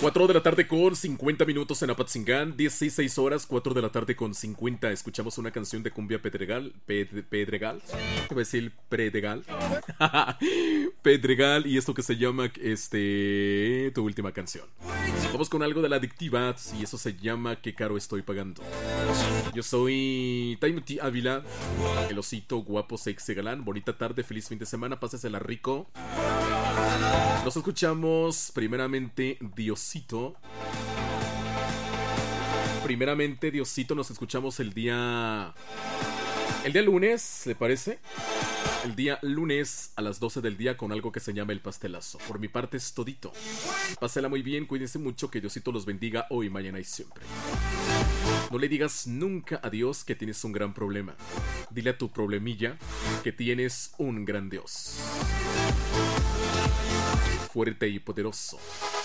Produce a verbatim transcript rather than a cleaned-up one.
cuatro de la tarde con cincuenta minutos en Apatzingán, dieciséis horas, cuatro de la tarde con cincuenta. Escuchamos una canción de cumbia pedregal, ped, pedregal, te voy a decir predregal, pedregal, y esto que se llama, este, tu última canción. Vamos con algo de la adictiva, y eso se llama Qué caro estoy pagando. Yo soy Taimuti Ávila, el osito guapo, sexy, galán. Bonita tarde, feliz fin de semana, pásesela rico. Nos escuchamos primeramente Diosito. Primeramente Diosito, nos escuchamos el día... El día lunes, ¿se parece? El día lunes a las doce del día con algo que se llama El Pastelazo. Por mi parte es todito. Pásela muy bien, cuídense mucho, que Diosito los bendiga hoy, mañana y siempre. No le digas nunca a Dios que tienes un gran problema. Dile a tu problemilla que tienes un gran Dios. Fuerte y poderoso.